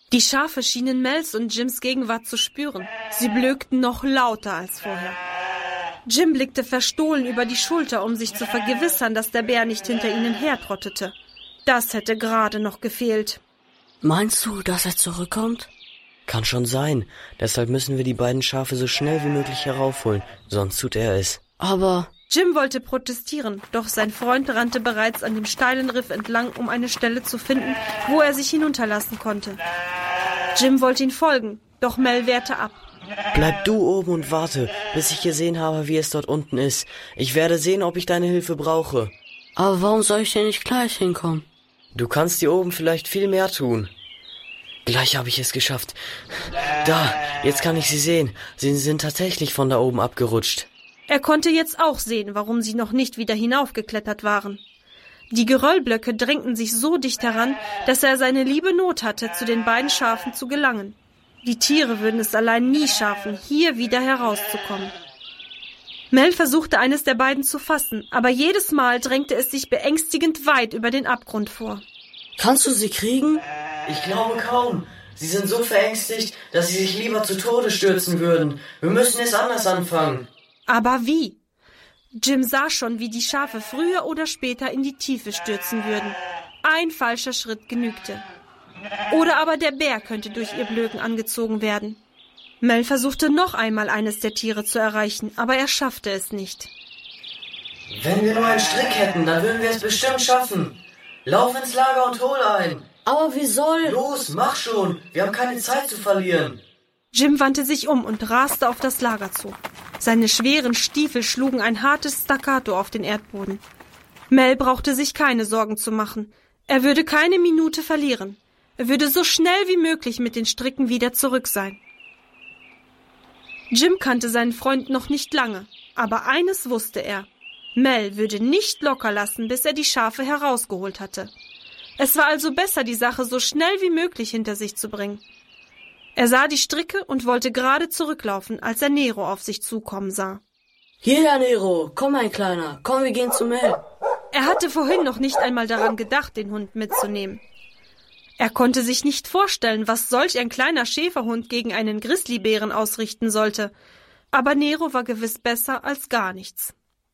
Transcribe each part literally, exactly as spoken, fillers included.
Die Schafe schienen Mels und Jims Gegenwart zu spüren. Sie blökten noch lauter als vorher. Jim blickte verstohlen über die Schulter, um sich zu vergewissern, dass der Bär nicht hinter ihnen hertrottete. Das hätte gerade noch gefehlt. Meinst du, dass er zurückkommt? Kann schon sein. Deshalb müssen wir die beiden Schafe so schnell wie möglich heraufholen, sonst tut er es. Aber... Jim wollte protestieren, doch sein Freund rannte bereits an dem steilen Riff entlang, um eine Stelle zu finden, wo er sich hinunterlassen konnte. Jim wollte ihn folgen, doch Mel wehrte ab. Bleib du oben und warte, bis ich gesehen habe, wie es dort unten ist. Ich werde sehen, ob ich deine Hilfe brauche. Aber warum soll ich denn nicht gleich hinkommen? Du kannst hier oben vielleicht viel mehr tun. Gleich habe ich es geschafft. Da, jetzt kann ich sie sehen. Sie sind tatsächlich von da oben abgerutscht. Er konnte jetzt auch sehen, warum sie noch nicht wieder hinaufgeklettert waren. Die Geröllblöcke drängten sich so dicht heran, dass er seine liebe Not hatte, zu den beiden Schafen zu gelangen. Die Tiere würden es allein nie schaffen, hier wieder herauszukommen. Mel versuchte, eines der beiden zu fassen, aber jedes Mal drängte es sich beängstigend weit über den Abgrund vor. Kannst du sie kriegen? Ich glaube kaum. Sie sind so verängstigt, dass sie sich lieber zu Tode stürzen würden. Wir müssen es anders anfangen. Aber wie? Jim sah schon, wie die Schafe früher oder später in die Tiefe stürzen würden. Ein falscher Schritt genügte. Oder aber der Bär könnte durch ihr Blöken angezogen werden. Mel versuchte noch einmal, eines der Tiere zu erreichen, aber er schaffte es nicht. Wenn wir nur einen Strick hätten, dann würden wir es bestimmt schaffen. Lauf ins Lager und hol einen. Aber wie soll... Los, mach schon. Wir haben keine Zeit zu verlieren. Jim wandte sich um und raste auf das Lager zu. Seine schweren Stiefel schlugen ein hartes Staccato auf den Erdboden. Mel brauchte sich keine Sorgen zu machen. Er würde keine Minute verlieren. Er würde so schnell wie möglich mit den Stricken wieder zurück sein. Jim kannte seinen Freund noch nicht lange, aber eines wusste er. Mel würde nicht locker lassen, bis er die Schafe herausgeholt hatte. Es war also besser, die Sache so schnell wie möglich hinter sich zu bringen. Er sah die Stricke und wollte gerade zurücklaufen, als er Nero auf sich zukommen sah. Hierher, Nero, komm, mein Kleiner, komm, wir gehen zu Mel. Er hatte vorhin noch nicht einmal daran gedacht, den Hund mitzunehmen. Er konnte sich nicht vorstellen, was solch ein kleiner Schäferhund gegen einen Grizzlybären ausrichten sollte. Aber Nero war gewiss besser als gar nichts.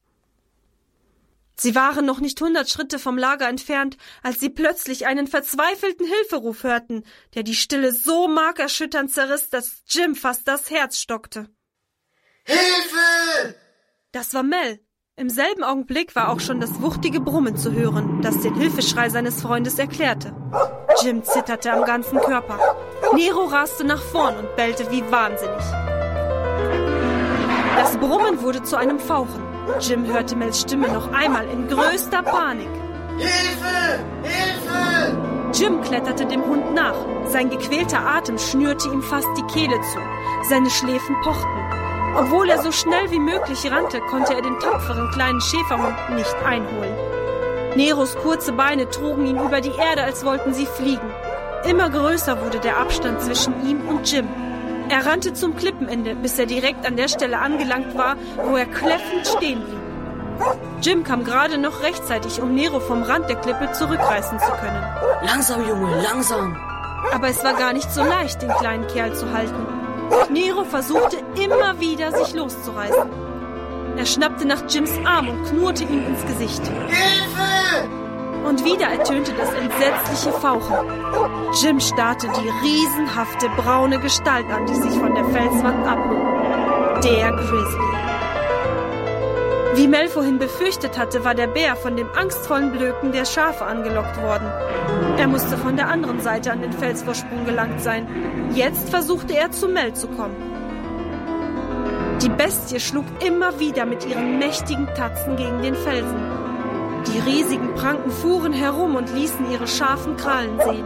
Sie waren noch nicht hundert Schritte vom Lager entfernt, als sie plötzlich einen verzweifelten Hilferuf hörten, der die Stille so markerschütternd zerriss, dass Jim fast das Herz stockte. Hilfe! Das war Mel. Im selben Augenblick war auch schon das wuchtige Brummen zu hören, das den Hilfeschrei seines Freundes erklärte. Jim zitterte am ganzen Körper. Nero raste nach vorn und bellte wie wahnsinnig. Das Brummen wurde zu einem Fauchen. Jim hörte Mels Stimme noch einmal in größter Panik. Hilfe! Hilfe! Jim kletterte dem Hund nach. Sein gequälter Atem schnürte ihm fast die Kehle zu. Seine Schläfen pochten. Obwohl er so schnell wie möglich rannte, konnte er den tapferen kleinen Schäferhund nicht einholen. Neros kurze Beine trugen ihn über die Erde, als wollten sie fliegen. Immer größer wurde der Abstand zwischen ihm und Jim. Er rannte zum Klippenende, bis er direkt an der Stelle angelangt war, wo er kläffend stehen blieb. Jim kam gerade noch rechtzeitig, um Nero vom Rand der Klippe zurückreißen zu können. Langsam, Junge, langsam. Aber es war gar nicht so leicht, den kleinen Kerl zu halten. Nero versuchte immer wieder, sich loszureißen. Er schnappte nach Jims Arm und knurrte ihm ins Gesicht. Hilfe! Und wieder ertönte das entsetzliche Fauchen. Jim starrte die riesenhafte braune Gestalt an, die sich von der Felswand abhob. Der Grizzly. Wie Mel vorhin befürchtet hatte, war der Bär von dem angstvollen Blöken der Schafe angelockt worden. Er musste von der anderen Seite an den Felsvorsprung gelangt sein. Jetzt versuchte er, zu Mel zu kommen. Die Bestie schlug immer wieder mit ihren mächtigen Tatzen gegen den Felsen. Die riesigen Pranken fuhren herum und ließen ihre scharfen Krallen sehen.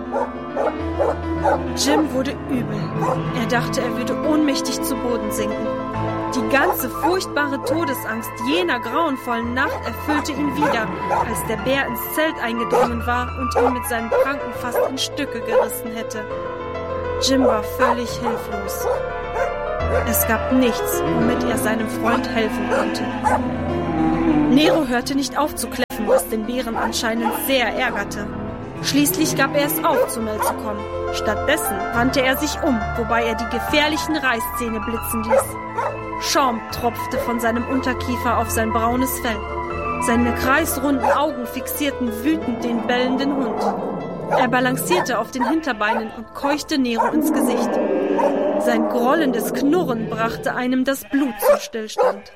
Jim wurde übel. Er dachte, er würde ohnmächtig zu Boden sinken. Die ganze furchtbare Todesangst jener grauenvollen Nacht erfüllte ihn wieder, als der Bär ins Zelt eingedrungen war und ihn mit seinen Pranken fast in Stücke gerissen hätte. Jim war völlig hilflos. Es gab nichts, womit er seinem Freund helfen konnte. Nero hörte nicht auf zu kläffen, was den Bären anscheinend sehr ärgerte. Schließlich gab er es auf, zu Mel zu kommen. Stattdessen wandte er sich um, wobei er die gefährlichen Reißzähne blitzen ließ. Schaum tropfte von seinem Unterkiefer auf sein braunes Fell. Seine kreisrunden Augen fixierten wütend den bellenden Hund. Er balancierte auf den Hinterbeinen und keuchte Nero ins Gesicht. Sein grollendes Knurren brachte einem das Blut zum Stillstand.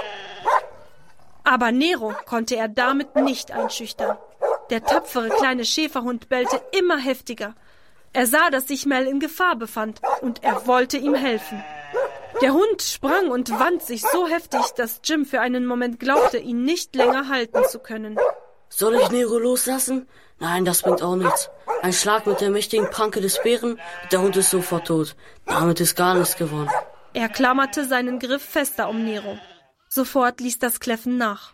Aber Nero konnte er damit nicht einschüchtern. Der tapfere kleine Schäferhund bellte immer heftiger. Er sah, dass sich Mel in Gefahr befand, und er wollte ihm helfen. Der Hund sprang und wand sich so heftig, dass Jim für einen Moment glaubte, ihn nicht länger halten zu können. Soll ich Nero loslassen? Nein, das bringt auch nichts. Ein Schlag mit der mächtigen Pranke des Bären und der Hund ist sofort tot. Damit ist gar nichts gewonnen. Er klammerte seinen Griff fester um Nero. Sofort ließ das Kläffen nach.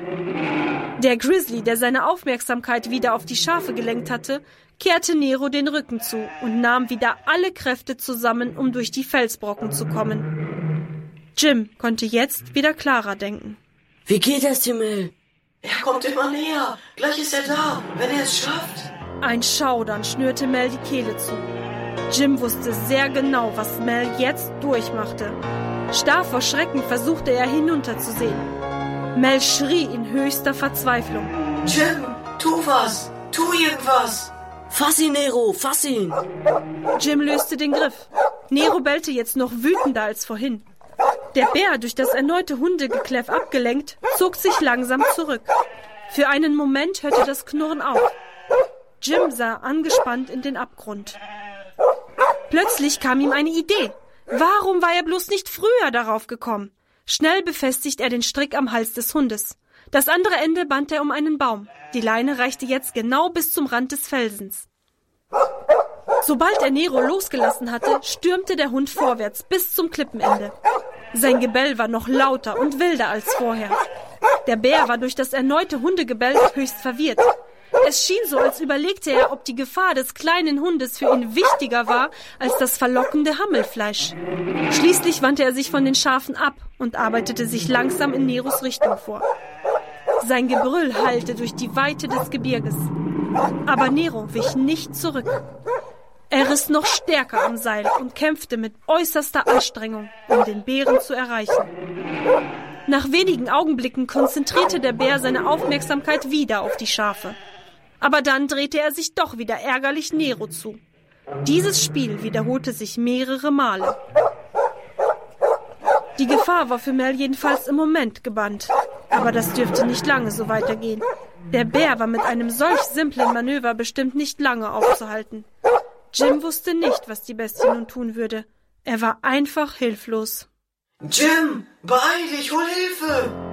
Der Grizzly, der seine Aufmerksamkeit wieder auf die Schafe gelenkt hatte, kehrte Nero den Rücken zu und nahm wieder alle Kräfte zusammen, um durch die Felsbrocken zu kommen. Jim konnte jetzt wieder klarer denken. Wie geht es dir, Mel? Er kommt immer näher. Gleich ist er da, wenn er es schafft. Ein Schaudern schnürte Mel die Kehle zu. Jim wusste sehr genau, was Mel jetzt durchmachte. Starr vor Schrecken versuchte er hinunterzusehen. Mel schrie in höchster Verzweiflung. Jim, tu was! Tu irgendwas! Fass ihn, Nero, fass ihn! Jim löste den Griff. Nero bellte jetzt noch wütender als vorhin. Der Bär, durch das erneute Hundegekläff abgelenkt, zog sich langsam zurück. Für einen Moment hörte das Knurren auf. Jim sah angespannt in den Abgrund. Plötzlich kam ihm eine Idee. Warum war er bloß nicht früher darauf gekommen? Schnell befestigt er den Strick am Hals des Hundes. Das andere Ende band er um einen Baum. Die Leine reichte jetzt genau bis zum Rand des Felsens. Sobald er Nero losgelassen hatte, stürmte der Hund vorwärts bis zum Klippenende. Sein Gebell war noch lauter und wilder als vorher. Der Bär war durch das erneute Hundegebell höchst verwirrt. Es schien so, als überlegte er, ob die Gefahr des kleinen Hundes für ihn wichtiger war als das verlockende Hammelfleisch. Schließlich wandte er sich von den Schafen ab und arbeitete sich langsam in Neros Richtung vor. Sein Gebrüll hallte durch die Weite des Gebirges. Aber Nero wich nicht zurück. Er riss noch stärker am Seil und kämpfte mit äußerster Anstrengung, um den Bären zu erreichen. Nach wenigen Augenblicken konzentrierte der Bär seine Aufmerksamkeit wieder auf die Schafe. Aber dann drehte er sich doch wieder ärgerlich Nero zu. Dieses Spiel wiederholte sich mehrere Male. Die Gefahr war für Mel jedenfalls im Moment gebannt. Aber das dürfte nicht lange so weitergehen. Der Bär war mit einem solch simplen Manöver bestimmt nicht lange aufzuhalten. Jim wusste nicht, was die Bestie nun tun würde. Er war einfach hilflos. Jim, beeil dich, hol Hilfe!